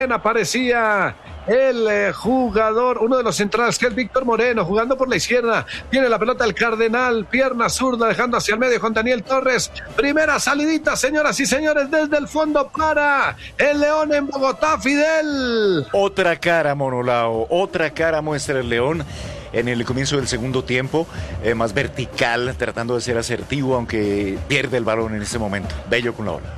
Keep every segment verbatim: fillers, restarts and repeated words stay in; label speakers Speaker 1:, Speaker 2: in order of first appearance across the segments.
Speaker 1: aparecía el eh, jugador, uno de los centrales, que es Víctor Moreno, jugando por la izquierda. Tiene la pelota el Cardenal, pierna zurda, dejando hacia el medio con Daniel Torres. Primera salidita, señoras y señores, desde el fondo para el León en Bogotá, Fidel.
Speaker 2: Otra cara, Monolao, otra cara muestra el León en el comienzo del segundo tiempo, eh, más vertical, tratando de ser asertivo, aunque pierde el balón en este momento. Bello con la bola.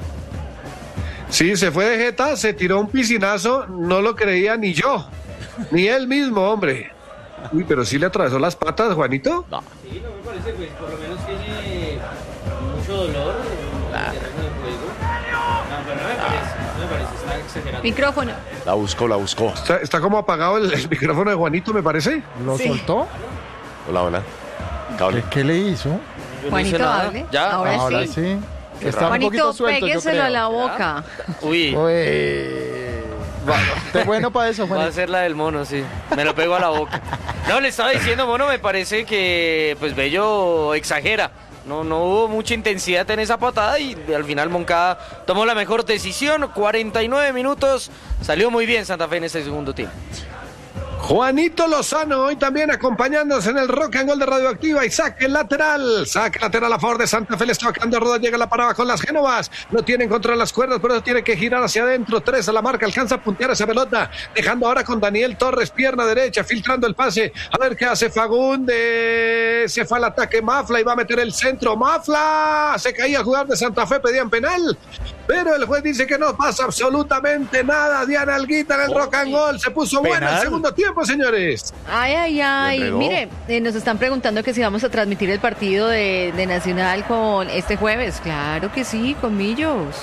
Speaker 1: Sí, se fue de jeta, se tiró un piscinazo, no lo creía ni yo, ni él mismo, hombre. Uy, pero sí le atravesó las patas, Juanito.
Speaker 3: No. Sí, no me parece, pues por lo menos tiene mucho dolor en el terreno de juego. No, pero no me parece, no me parece, está exagerando.
Speaker 4: Micrófono.
Speaker 2: La buscó, la buscó.
Speaker 1: Está, está como apagado el, el micrófono de Juanito, me parece.
Speaker 5: ¿Lo
Speaker 4: Sí.
Speaker 5: soltó?
Speaker 2: Hola, hola. Cable.
Speaker 5: ¿Qué, qué le hizo?
Speaker 3: Yo no
Speaker 4: Juanito,
Speaker 3: hice nada.
Speaker 4: hable.
Speaker 3: Ya.
Speaker 4: Ahora
Speaker 5: Ahora
Speaker 4: sí.
Speaker 5: sí. Está un
Speaker 4: Juanito,
Speaker 5: poquito suelto, yo
Speaker 4: pégueselo
Speaker 5: creo.
Speaker 4: a la boca.
Speaker 3: Uy,
Speaker 5: Uy. Bueno, ¿te bueno para eso,
Speaker 3: va a
Speaker 5: Juanito?
Speaker 3: ser la del mono, sí. Me lo pego a la boca. No, le estaba diciendo, mono, me parece que pues Bello exagera. No, no hubo mucha intensidad en esa patada y al final Moncada tomó la mejor decisión. cuarenta y nueve minutos. Salió muy bien Santa Fe en este segundo tiempo.
Speaker 1: Juanito Lozano hoy también acompañándonos en el Rock and Roll de Radioactiva y saque lateral, saque lateral a favor de Santa Fe, le está tocando Roda, llega la parada con las Génovas, no tienen contra las cuerdas, pero tiene que girar hacia adentro, tres a la marca, alcanza a puntear esa pelota, dejando ahora con Daniel Torres, pierna derecha, filtrando el pase, a ver qué hace Fagundes, se fue al ataque Mafla y va a meter el centro, Mafla, se caía a jugar de Santa Fe, pedían penal, pero el juez dice que no pasa absolutamente nada. Diana Alguita en el Rock and Roll, se puso buena el segundo tiempo, señores.
Speaker 4: Ay, ay, ay. Mire, eh, nos están preguntando que si vamos a transmitir el partido de, de Nacional con este jueves. Claro que sí, con Millos.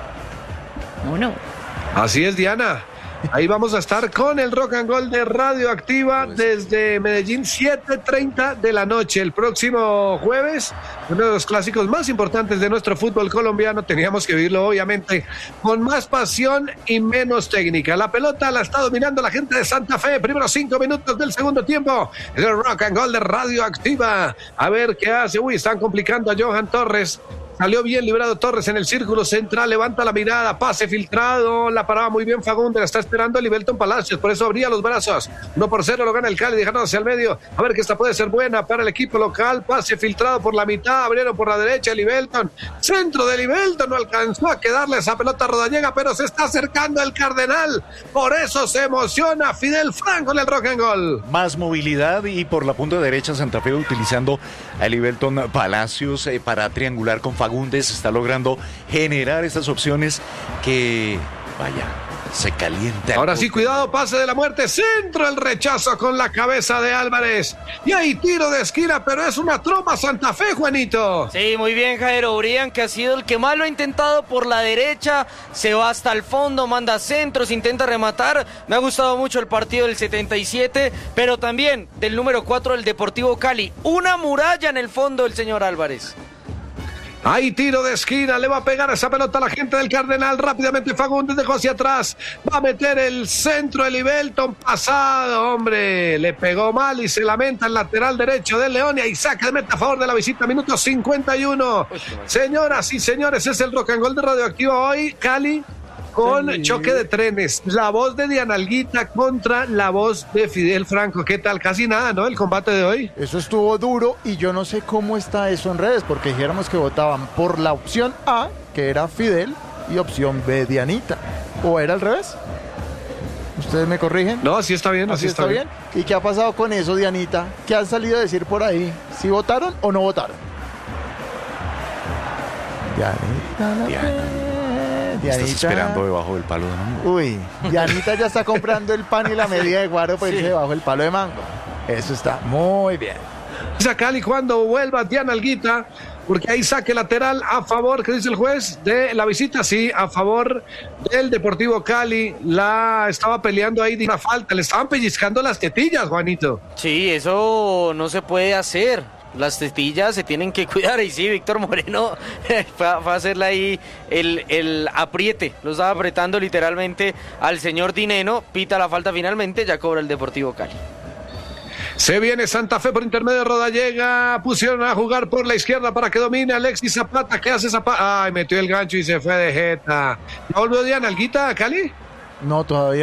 Speaker 4: ¿O no?
Speaker 1: Así es, Diana. Ahí vamos a estar con el Rock and Roll de Radioactiva desde Medellín, siete treinta de la noche. El próximo jueves, uno de los clásicos más importantes de nuestro fútbol colombiano. Teníamos que vivirlo, obviamente, con más pasión y menos técnica. La pelota la está dominando la gente de Santa Fe. Primeros cinco minutos del segundo tiempo. El Rock and Roll de Radioactiva. A ver qué hace. Uy, están complicando a Johan Torres. Salió bien librado Torres en el círculo central, levanta la mirada, pase filtrado, la paraba muy bien Fagundes, la está esperando el Ibelton Palacios, por eso abría los brazos, uno por cero lo gana el Cali, dejando hacia el medio, a ver que esta puede ser buena para el equipo local, pase filtrado por la mitad, abrieron por la derecha el Ibelton, centro del Ibelton, no alcanzó a quedarle esa pelota a Rodallega, pero se está acercando el Cardenal, por eso se emociona Fidel Franco en el Rock and Roll.
Speaker 2: Más movilidad y por la punta derecha Santa Fe utilizando a Ibelton Palacios eh, para triangular con Fagundes, está logrando generar estas opciones que, vaya, se calienta.
Speaker 1: Ahora sí, cuidado, pase de la muerte, centro, el rechazo con la cabeza de Álvarez. Y ahí tiro de esquina, pero es una tromba Santa Fe, Juanito.
Speaker 3: Sí, muy bien, Jairo Urián, que ha sido el que más lo ha intentado por la derecha, se va hasta el fondo, manda centros, intenta rematar. Me ha gustado mucho el partido del setenta y siete, pero también del número cuatro del Deportivo Cali. Una muralla en el fondo el señor Álvarez.
Speaker 1: Ahí tiro de esquina, le va a pegar esa pelota a la gente del Cardenal, rápidamente Fagundes dejó hacia atrás, va a meter el centro, el Ibelton pasado, hombre, le pegó mal y se lamenta el lateral derecho del León y ahí saca de meta a favor de la visita, minuto cincuenta y uno. Señoras y señores, es el Rock and Roll de Radioactiva hoy, Cali, con sí. Choque de trenes, la voz de Diana Alguita contra la voz de Fidel Franco. ¿Qué tal? Casi nada, ¿no? El combate de hoy.
Speaker 5: Eso estuvo duro y yo no sé cómo está eso en redes, porque dijéramos que votaban por la opción A, que era Fidel, y opción B, Dianita. ¿O era al revés? ¿Ustedes me corrigen?
Speaker 1: No, así está bien, así, así está, está bien.
Speaker 5: bien. ¿Y qué ha pasado con eso, Dianita? ¿Qué han salido a decir por ahí? ¿Si votaron o no votaron? Dianita, la
Speaker 2: Diana.
Speaker 5: Dianita.
Speaker 2: Estás esperando debajo del palo de mango.
Speaker 5: Uy, Dianita ya está comprando el pan y la medida de guaro para sí. irse debajo del palo de mango. Eso está muy bien.
Speaker 1: Dice Cali cuando vuelva Diana Alguita, porque ahí saque lateral a favor, ¿qué dice el juez? De la visita, sí, a favor del Deportivo Cali. La estaba peleando ahí de una falta, le estaban pellizcando las tetillas, Juanito.
Speaker 3: Sí, eso no se puede hacer. Las tetillas se tienen que cuidar y sí, Víctor Moreno fue a, fue a hacerle ahí el, el apriete, lo estaba apretando literalmente al señor Dineno, pita la falta finalmente, ya cobra el Deportivo Cali.
Speaker 1: Se viene Santa Fe por intermedio de Rodallega, pusieron a jugar por la izquierda para que domine Alexis Zapata, ¿qué hace Zapata? Ay, metió el gancho y se fue de jeta. ¿Ya volvió Diana Alguita, Cali?
Speaker 5: No, todavía